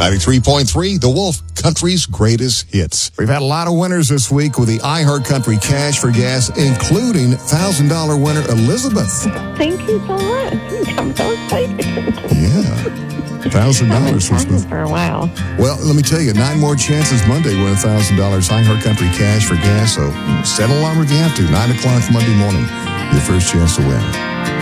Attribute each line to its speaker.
Speaker 1: 93.3, The Wolf, country's greatest hits. We've had a lot of winners this week with the iHeart Country Cash for Gas, including $1,000 winner Elizabeth.
Speaker 2: Thank you so much. I'm so excited.
Speaker 1: Yeah. $1,000
Speaker 2: for a while.
Speaker 1: Well, let me tell you, 9 more chances Monday to win $1,000 iHeart Country Cash for Gas. So set an alarm if you have to. 9 o'clock Monday morning, your first chance to win.